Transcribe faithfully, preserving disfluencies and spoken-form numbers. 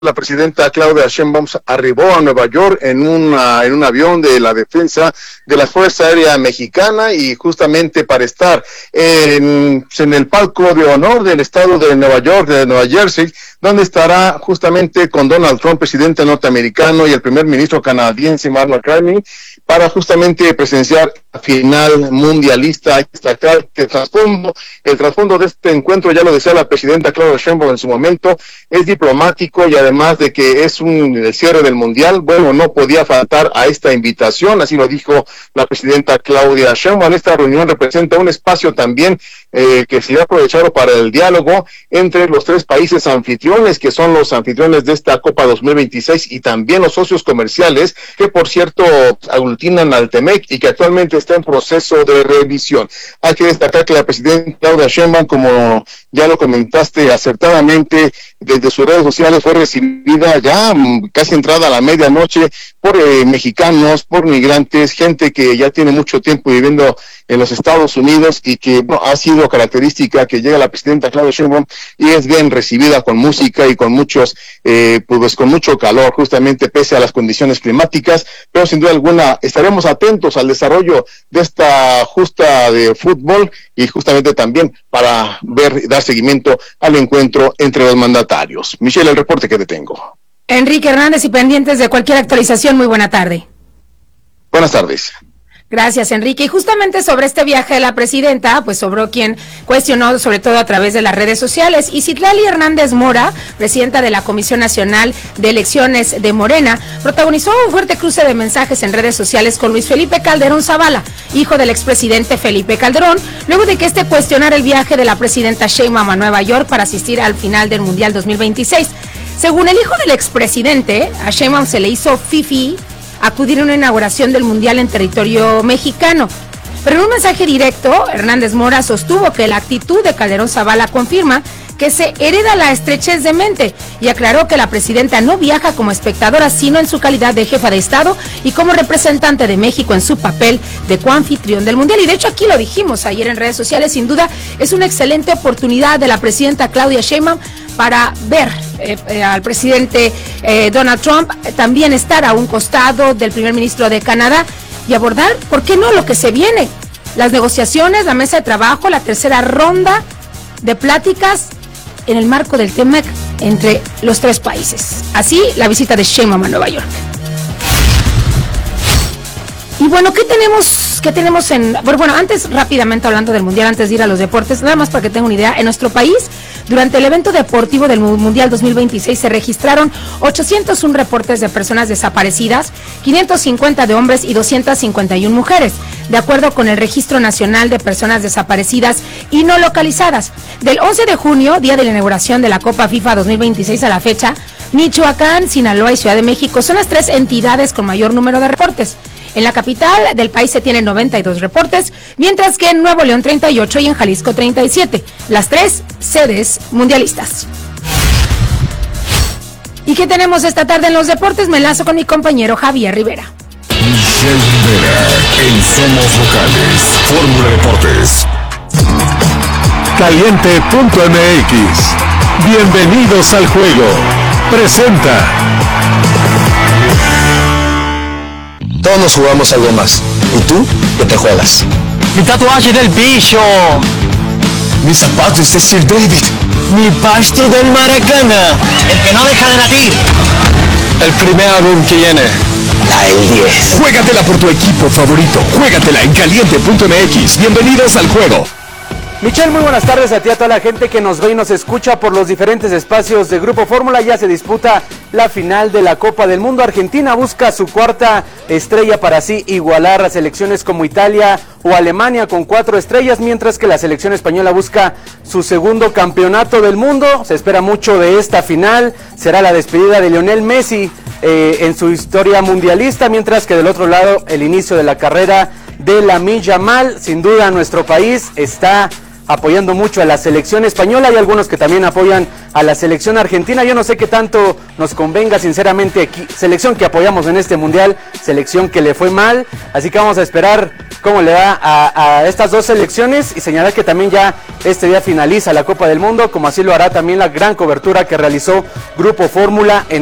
La presidenta Claudia Sheinbaum arribó a Nueva York en, una, en un avión de la defensa de la Fuerza Aérea Mexicana y justamente para estar en, en el palco de honor del estado de Nueva York, de Nueva Jersey, donde estará justamente con Donald Trump, presidente norteamericano, y el primer ministro canadiense, Mark Carney, para justamente presenciar la final mundialista. Hay que destacar que el trasfondo, el trasfondo de este encuentro, ya lo decía la presidenta Claudia Sheinbaum en su momento, es diplomático y además de que es un el cierre del mundial, bueno, no podía faltar a esta invitación, así lo dijo la presidenta Claudia Sheinbaum. Esta reunión representa un espacio también eh, que será aprovechado para el diálogo entre los tres países anfitriones, que son los anfitriones de esta Copa dos mil veintiséis, y también los socios comerciales, que por cierto aglutinan al Temec y que actualmente está en proceso de revisión. Hay que destacar que la presidenta Claudia Sheinbaum, como ya lo comentaste acertadamente, desde sus redes sociales fue recibida ya casi entrada a la medianoche por eh, mexicanos, por migrantes, gente que ya tiene mucho tiempo viviendo en los Estados Unidos y que bueno, ha sido característica que llega la presidenta Claudia Sheinbaum y es bien recibida con música y con muchos, eh, pues con mucho calor, justamente pese a las condiciones climáticas, pero sin duda alguna estaremos atentos al desarrollo de esta justa de fútbol y justamente también para ver y dar seguimiento al encuentro entre los mandatarios. Michelle, el reporte que te tengo. Enrique Hernández, y pendientes de cualquier actualización, muy buena tarde. Buenas tardes. Gracias, Enrique. Y justamente sobre este viaje de la presidenta, pues sobró quien cuestionó, sobre todo a través de las redes sociales. Y Citlali Hernández Mora, presidenta de la Comisión Nacional de Elecciones de Morena, protagonizó un fuerte cruce de mensajes en redes sociales con Luis Felipe Calderón Zavala, hijo del expresidente Felipe Calderón, luego de que este cuestionara el viaje de la presidenta Sheinbaum a Nueva York para asistir al final del Mundial dos mil veintiséis. Según el hijo del expresidente, a Sheinbaum se le hizo fifi acudir a una inauguración del Mundial en territorio mexicano. Pero en un mensaje directo, Hernández Mora sostuvo que la actitud de Calderón Zavala confirma que se hereda la estrechez de mente y aclaró que la presidenta no viaja como espectadora, sino en su calidad de jefa de Estado y como representante de México en su papel de coanfitrión del Mundial. Y de hecho aquí lo dijimos ayer en redes sociales, sin duda es una excelente oportunidad de la presidenta Claudia Sheinbaum para ver eh, eh, al presidente eh, Donald Trump, eh, también estar a un costado del primer ministro de Canadá y abordar, ¿por qué no?, lo que se viene, las negociaciones, la mesa de trabajo, la tercera ronda de pláticas en el marco del Temec entre los tres países. Así, la visita de Sheinbaum a Nueva York. Y bueno, ¿qué tenemos, qué tenemos en...? Bueno, antes, rápidamente hablando del Mundial, antes de ir a los deportes, nada más para que tengan una idea, en nuestro país, durante el evento deportivo del Mundial dos mil veintiséis, se registraron ochocientos uno reportes de personas desaparecidas, quinientos cincuenta de hombres y doscientas cincuenta y una mujeres, de acuerdo con el Registro Nacional de Personas Desaparecidas y No Localizadas. Del once de junio, día de la inauguración de la Copa FIFA dos mil veintiséis a la fecha, Michoacán, Sinaloa y Ciudad de México son las tres entidades con mayor número de reportes. En la capital del país se tienen noventa y dos reportes, mientras que en Nuevo León treinta y ocho y en Jalisco treinta y siete, las tres sedes mundialistas. ¿Y qué tenemos esta tarde en los deportes? Me enlazo con mi compañero Javier Rivera. Michelle Rivera, en Somos Locales, Fórmula Deportes. Caliente punto M X. Bienvenidos al juego. Presenta. Todos nos jugamos algo más. ¿Y tú? ¿Qué te juegas? Mi tatuaje del bicho. Mis zapatos de Sir David. Mi pasto del Maracana. El que no deja de latir. El primer álbum que viene. La el diez. Juégatela por tu equipo favorito. Juégatela en caliente punto M X. Bienvenidos al juego. Michelle, muy buenas tardes a ti, a toda la gente que nos ve y nos escucha por los diferentes espacios de Grupo Fórmula. Ya se disputa la final de la Copa del Mundo. Argentina busca su cuarta estrella para así igualar a selecciones como Italia o Alemania con cuatro estrellas, mientras que la selección española busca su segundo campeonato del mundo. Se espera mucho de esta final. Será la despedida de Lionel Messi eh, en su historia mundialista, mientras que del otro lado el inicio de la carrera de Lamine Yamal. Sin duda nuestro país está apoyando mucho a la selección española. Hay algunos que también apoyan a la selección argentina. Yo no sé qué tanto nos convenga, sinceramente, aquí, selección que apoyamos en este mundial, selección que le fue mal, así que vamos a esperar cómo le va a, a estas dos selecciones y señalar que también ya este día finaliza la Copa del Mundo, como así lo hará también la gran cobertura que realizó Grupo Fórmula en